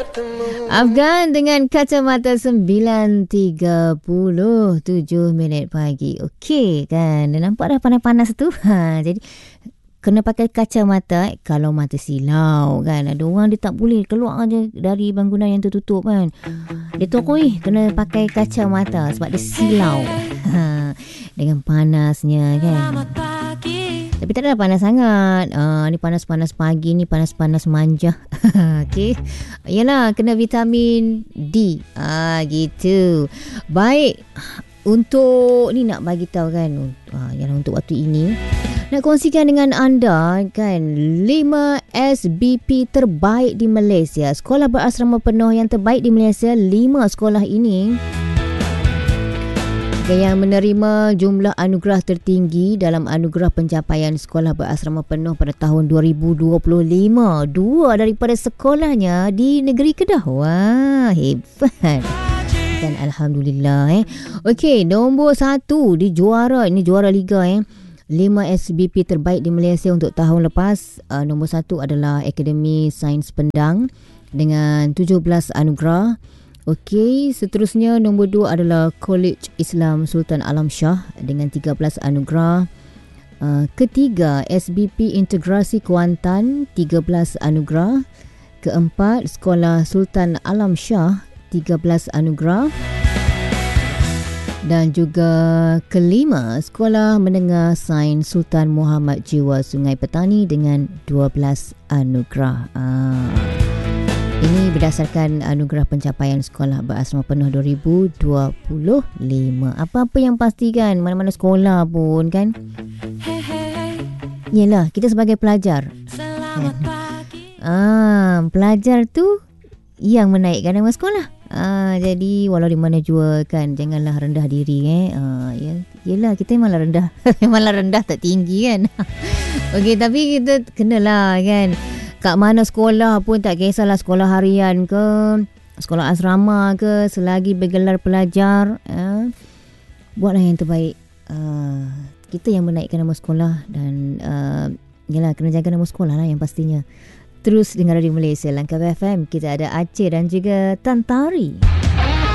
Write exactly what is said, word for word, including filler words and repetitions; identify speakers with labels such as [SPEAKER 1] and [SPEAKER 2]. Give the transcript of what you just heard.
[SPEAKER 1] Afgan dengan kacamata sembilan tiga puluh tujuh minit pagi. Okey kan, dah nampak dah panas-panas tu. Ha, jadi kena pakai kacamata kalau mata silau kan. Ada orang dia tak boleh keluar je dari bangunan yang tertutup kan. Dia tu aku kena pakai kacamata sebab dia silau. Ha, dengan panasnya kan. Tapi tak ada panas sangat. Uh, ni panas-panas pagi ni, panas-panas manja. Okey. Yalah, kena vitamin D. Ah gitu. Baik. Untuk ni nak bagi tahu kan, uh, yalah untuk waktu ini nak kongsikan dengan anda kan lima S B P terbaik di Malaysia. Sekolah berasrama penuh yang terbaik di Malaysia. lima sekolah ini yang menerima jumlah anugerah tertinggi dalam anugerah pencapaian sekolah berasrama penuh pada tahun dua ribu dua puluh lima. Dua daripada sekolahnya di negeri Kedah. Wah, hebat. Dan Alhamdulillah eh. Okey, nombor satu di juara, ini juara liga eh. lima S B P terbaik di Malaysia untuk tahun lepas. Uh, nombor satu adalah Akademi Sains Pendang dengan tujuh belas anugerah. Okey, seterusnya nombor dua adalah College Islam Sultan Alam Shah dengan tiga belas anugerah. Uh, ketiga, S B P Integrasi Kuantan, tiga belas anugerah. Keempat, Sekolah Sultan Alam Shah, tiga belas anugerah. Dan juga kelima, Sekolah Menengah Sains Sultan Muhammad Jiwa Sungai Petani dengan dua belas anugerah. Uh, Ini berdasarkan anugerah pencapaian sekolah berasrama penuh dua ribu dua puluh lima. Apa-apa yang pasti kan, mana-mana sekolah pun kan. Yelah, kita sebagai pelajar. Kan? Ah, pelajar tu yang menaikkan nama sekolah. Ah, jadi walau di mana jua kan, janganlah rendah diri eh. Ah, ya, yelah kita malah rendah. Malah rendah tak tinggi kan. Okey, tapi kita kenalah kan. Kat mana sekolah pun tak kisahlah, sekolah harian ke, sekolah asrama ke, selagi bergelar pelajar, eh, buatlah yang terbaik. Uh, kita yang menaikkan nama sekolah dan uh, yalah, kena jaga nama sekolah lah yang pastinya. Terus dengar Radio Malaysia Langkawi F M, kita ada Aceh dan juga Tantari.